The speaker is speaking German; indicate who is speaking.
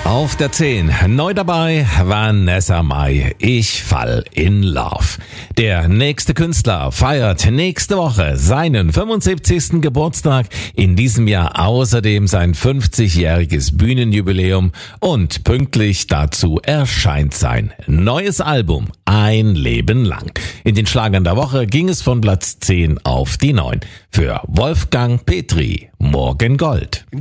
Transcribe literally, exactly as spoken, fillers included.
Speaker 1: Auf der zehn, neu dabei, Vanessa Mai, Ich fall in Love. Der nächste Künstler feiert nächste Woche seinen fünfundsiebzigsten Geburtstag, in diesem Jahr außerdem sein fünfzigjähriges Bühnenjubiläum und pünktlich dazu erscheint sein neues Album Ein Leben lang. In den Schlagern der Woche ging es von Platz zehn auf die neun. Für Wolfgang Petri, Morgen Gold.